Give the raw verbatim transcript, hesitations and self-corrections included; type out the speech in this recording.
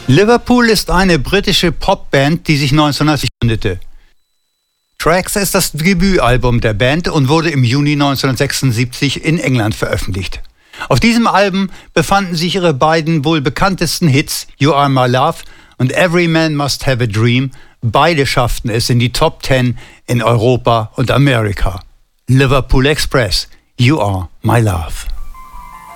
Liverpool ist eine britische Popband, die sich neunzehnhundertsiebzig gründete. Tracks ist das Debütalbum der Band und wurde im Juni neunzehnhundertsechsundsiebzig in England veröffentlicht. Auf diesem Album befanden sich ihre beiden wohl bekanntesten Hits You Are My Love und Every Man Must Have a Dream. Beide schafften es in die Top Ten in Europa und Amerika. Liverpool Express, You Are My Love.